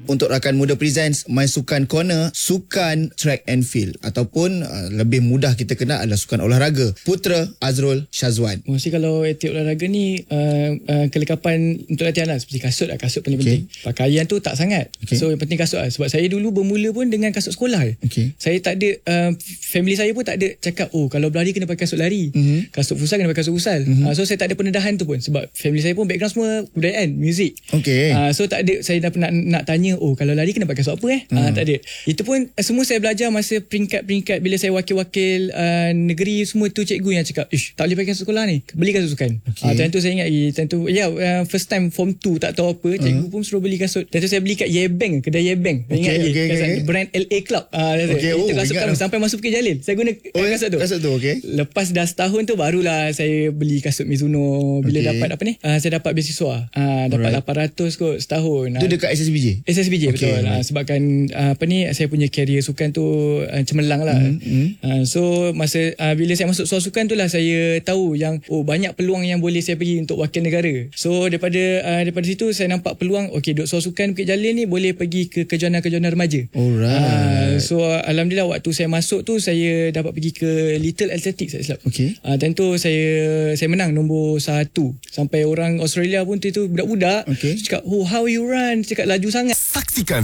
untuk Rakan Muda Presents My Sukan Corner, sukan track and field ataupun lebih mudah kita kenal adalah sukan olahraga. Putra Azrul Syazwan. Mesti kalau aktif olahraga ni kelengkapan untuk latihan lah. Seperti kasut lah. Kasut paling penting. Pakaian tu tak sangat. So yang penting kasut lah. Sebab saya dulu bermula pun dengan kasut sekolah. Saya tak ada, family saya pun tak ada cakap kalau berlari kena pakai kasut lari. Kasut futsal kena pakai kasut futsal. So saya tak ada pendedahan tu pun. Sebab family saya pun background semua kebudayaan, muzik. So tak ada, saya dah pernah nak tanya, kalau lari kena pakai kasut apa tak ada. Itu pun semua saya belajar masa peringkat-peringkat bila saya wakil-wakil negeri, semua tu cikgu yang cakap, tak boleh pakai kasut sekolah ni, beli kasut sukan. Time tu saya ingat time tu first time form 2 tak tahu apa, cikgu pun suruh beli kasut. Time tu saya beli kat Yebank, kedai Yebank. Ingat brand LA Club. Itu kasut kami sampai masuk Bukit Jalil. Saya guna kasut tu. Lepas dah setahun tu barulah saya beli kasut Mizuno. Bila dapat apa ni? Saya dapat beasiswa. Dapat 800 kot setahun. Itu dekat SSBJ betul. Sebabkan saya punya career sukan tu cemerlang lah. So masa bila saya masuk soal sukan tu lah saya tahu yang banyak peluang yang boleh saya pergi untuk wakil negara. So daripada situ saya nampak peluang, duk soal sukan Bukit Jalil ni boleh pergi ke kejohanan-kejohanan remaja. So alhamdulillah waktu saya masuk tu saya dapat pergi ke Little Athletics saya silap. Tentu saya menang nombor 1. Sampai orang Australia pun tu budak-budak cakap, how you run? Cakap laju sangat. Saksikan